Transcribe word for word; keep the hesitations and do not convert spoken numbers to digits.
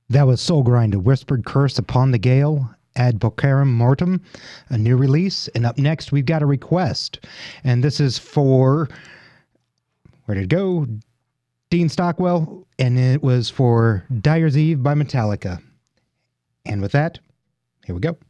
That was Soul Grind, A Whispered Curse Upon the Gale, Ad Bocarum Mortem, a new release. And up next, we've got a request. And this is for, where did it go? Dean Stockwell. And it was for Dyer's Eve by Metallica. And with that, here we go.